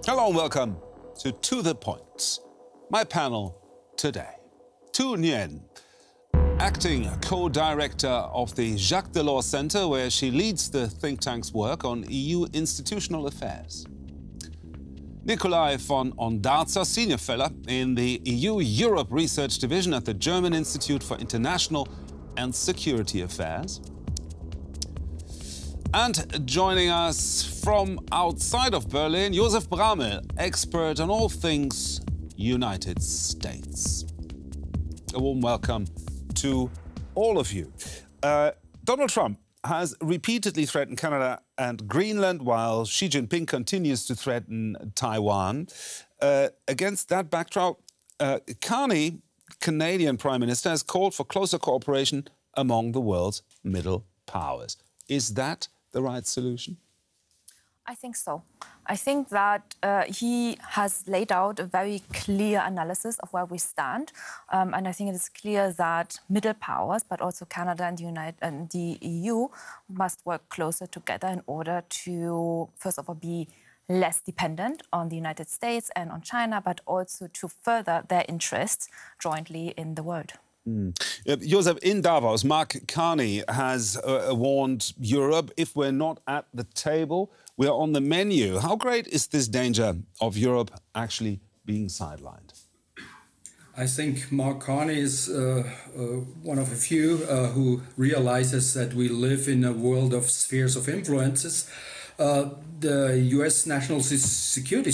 Hello and welcome to The Point. My panel today. Tu Nguyen, acting co-director of the Jacques Delors Center, where she leads the think tank's work on EU institutional affairs. Nikolai von Ondarza, senior fellow in the EU-Europe Research Division at the German Institute for International and Security Affairs. And joining us from outside of Berlin, Josef Bramel, expert on all things United States. A warm welcome to all of you. Donald Trump has repeatedly threatened Canada and Greenland, while Xi Jinping continues to threaten Taiwan. Against that backdrop, Carney, Canadian Prime Minister, has called for closer cooperation among the world's middle powers. Is that the right solution? I think so. I think that he has laid out a very clear analysis of where we stand. And I think it is clear that middle powers, but also Canada and the EU, must work closer together in order to, first of all, be less dependent on the United States and on China, but also to further their interests jointly in the world. Josef, in Davos, Mark Carney has warned Europe, if we're not at the table, we're on the menu. How great is this danger of Europe actually being sidelined? I think Mark Carney is one of a few who realizes that we live in a world of spheres of influences. The US national security